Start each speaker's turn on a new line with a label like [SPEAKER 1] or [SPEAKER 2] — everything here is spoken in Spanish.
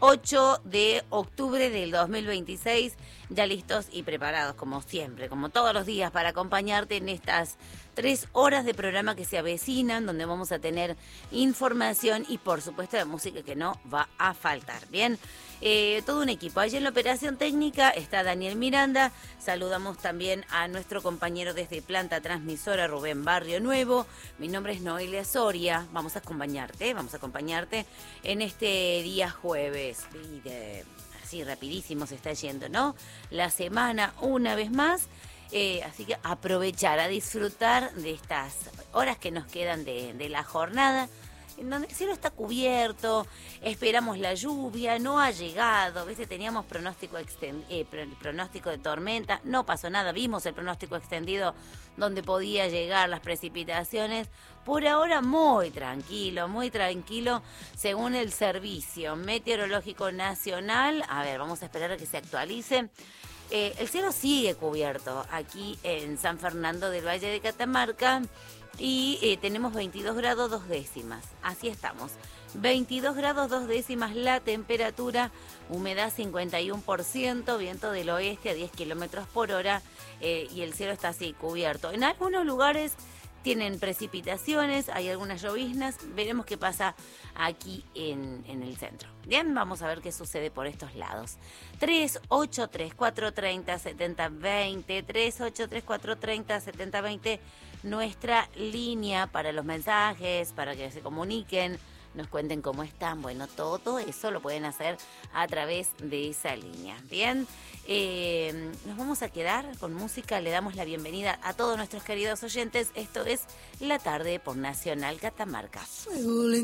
[SPEAKER 1] 8 de octubre del 2026, ya listos y preparados como siempre, como todos los días, para acompañarte en estas 3 horas de programa que se avecinan, donde vamos a tener información y por supuesto la música que no va a faltar. Bien, todo un equipo. Allí en la operación técnica está Daniel Miranda. Saludamos también a nuestro compañero desde planta transmisora, Rubén Barrio Nuevo. Mi nombre es Noelia Soria. Vamos a acompañarte en este día jueves. Así rapidísimo se está yendo, ¿no? La semana una vez más. Así que aprovechar, a disfrutar de estas horas que nos quedan de la jornada, en donde el cielo está cubierto, esperamos la lluvia, no ha llegado. A veces teníamos pronóstico de tormenta, no pasó nada, vimos el pronóstico extendido donde podía llegar las precipitaciones. Por ahora muy tranquilo, según el Servicio Meteorológico Nacional. A ver, vamos a esperar a que se actualice. El cielo sigue cubierto aquí en San Fernando del Valle de Catamarca y tenemos 22 grados 2 décimas, así estamos, 22 grados 2 décimas la temperatura, humedad 51%, viento del oeste a 10 kilómetros por hora y el cielo está así cubierto. En algunos lugares tienen precipitaciones, hay algunas lloviznas, veremos qué pasa aquí en el centro. Bien, vamos a ver qué sucede por estos lados. 383-430-7020, 383-430-7020, nuestra línea para los mensajes, para que se comuniquen, nos cuenten cómo están. Bueno, todo eso lo pueden hacer a través de esa línea. Bien, nos vamos a quedar con música. Le damos la bienvenida a todos nuestros queridos oyentes. Esto es La Tarde por Nacional Catamarca.